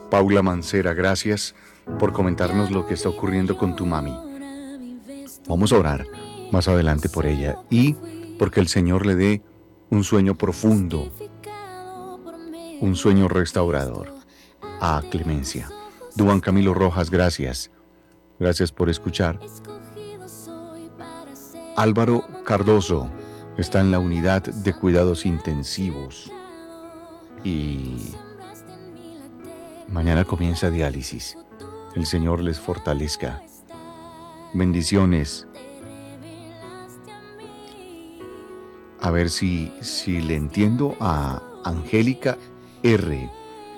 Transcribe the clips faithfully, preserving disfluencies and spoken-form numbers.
Paula Mancera, gracias por comentarnos lo que está ocurriendo con tu mami. Vamos a orar más adelante por ella y porque el Señor le dé un sueño profundo, un sueño restaurador a Clemencia. Duan Camilo Rojas, gracias. Gracias por escuchar. Álvaro Cardoso está en la unidad de cuidados intensivos y mañana comienza diálisis. El Señor les fortalezca. Bendiciones. A ver si, si le entiendo a Angélica R.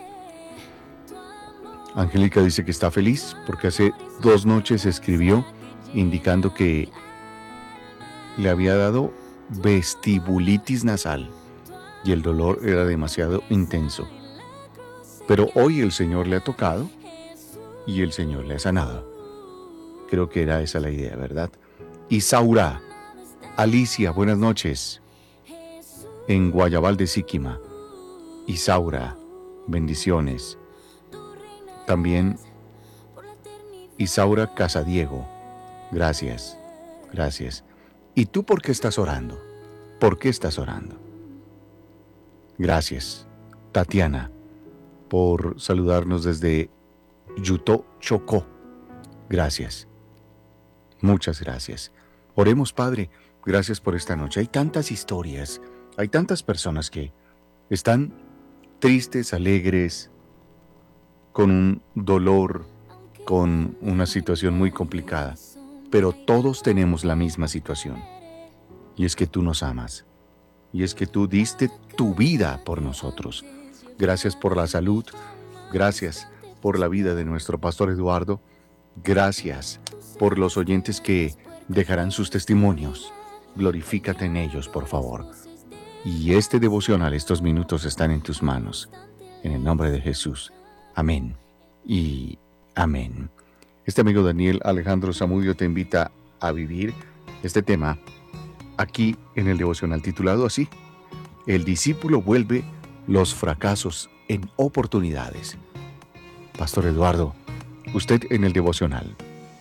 Angélica dice que está feliz porque hace dos noches escribió indicando que le había dado vestibulitis nasal y el dolor era demasiado intenso. Pero hoy el Señor le ha tocado y el Señor le ha sanado. Creo que era esa la idea, ¿verdad? Isaura, Alicia, buenas noches. En Guayabal de Síquima. Isaura, bendiciones. También Isaura Casadiego, gracias, gracias. ¿Y tú por qué estás orando? ¿Por qué estás orando? Gracias, Tatiana, por saludarnos desde Yutó, Chocó. Gracias, muchas gracias. Oremos, Padre, gracias por esta noche. Hay tantas historias, hay tantas personas que están tristes, alegres, con un dolor, con una situación muy complicada, pero todos tenemos la misma situación, y es que tú nos amas, y es que tú diste tu vida por nosotros. Gracias por la salud, gracias por la vida de nuestro pastor Eduardo, gracias por los oyentes que dejarán sus testimonios. Glorifícate en ellos, por favor. Y este devocional, estos minutos están en tus manos, en el nombre de Jesús. Amén y amén. Este amigo Daniel Alejandro Zamudio te invita a vivir este tema aquí en el devocional titulado así: El discípulo vuelve los fracasos en oportunidades. Pastor Eduardo, usted en el devocional.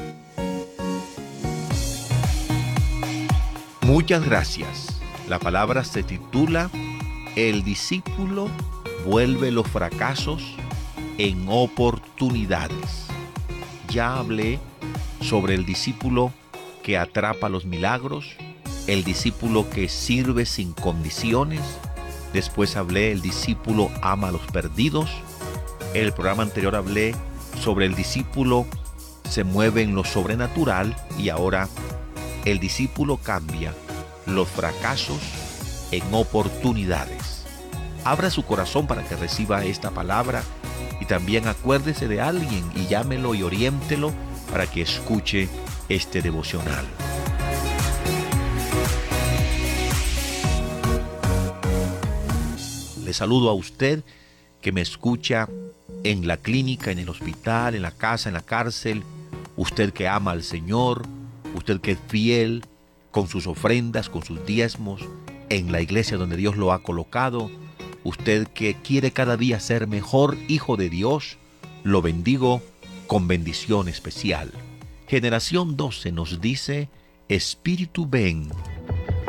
Muchas gracias. La palabra se titula El discípulo vuelve los fracasos en oportunidades. Ya hablé sobre el discípulo que atrapa los milagros, el discípulo que sirve sin condiciones. Después hablé el discípulo ama a los perdidos. En el programa anterior hablé sobre el discípulo se mueve en lo sobrenatural y ahora el discípulo cambia los fracasos en oportunidades. Abra su corazón para que reciba esta palabra y también acuérdese de alguien y llámelo y oriéntelo para que escuche este devocional. Le saludo a usted que me escucha en la clínica, en el hospital, en la casa, en la cárcel. Usted que ama al Señor, usted que es fiel con sus ofrendas, con sus diezmos, en la iglesia donde Dios lo ha colocado. Usted que quiere cada día ser mejor hijo de Dios, lo bendigo con bendición especial. Generación doce nos dice: Espíritu, ven